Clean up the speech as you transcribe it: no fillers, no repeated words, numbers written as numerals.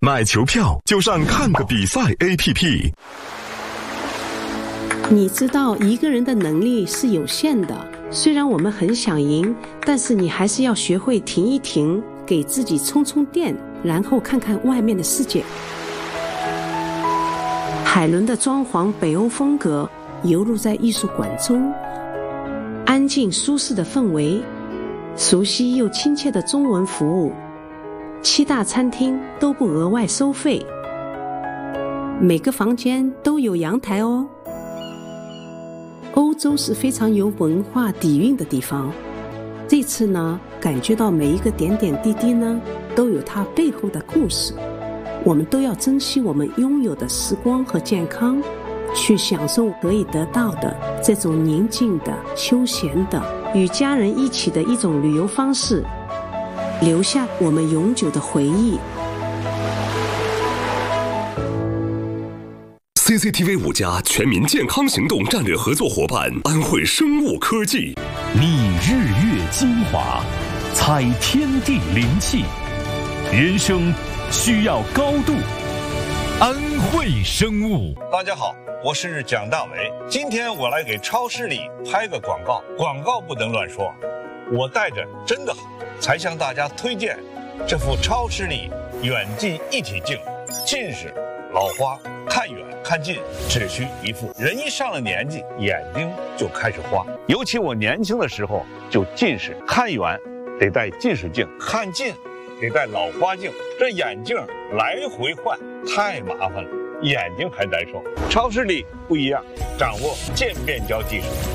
买球票就上看个比赛 APP。 你知道一个人的能力是有限的，虽然我们很想赢，但是你还是要学会停一停，给自己充充电，然后看看外面的世界。海伦的装潢北欧风格游入在艺术馆中，安静舒适的氛围，熟悉又亲切的中文服务，7大餐厅都不额外收费，每个房间都有阳台哦。欧洲是非常有文化底蕴的地方，这次呢，感觉到每一个点点滴滴呢，都有它背后的故事。我们都要珍惜我们拥有的时光和健康，去享受可以得到的这种宁静的、休闲的、与家人一起的一种旅游方式，留下我们永久的回忆。 CCTV 5家全民健康行动战略合作伙伴安慧生物科技， 觅日月精华，采天地灵气，人生需要高度。安慧生物。 大家好，我是蒋大为。今天我来给超市里拍个广告，广告不能乱说，我带着真的好，才向大家推荐这副超视力远近一体镜。近视、老花、看远看近只需一副，人一上了年纪，眼睛就开始花。尤其我年轻的时候就近视，看远得戴近视镜，看近得戴老花镜，这眼镜来回换太麻烦了，眼睛还难受。超视力不一样，掌握渐变焦技术，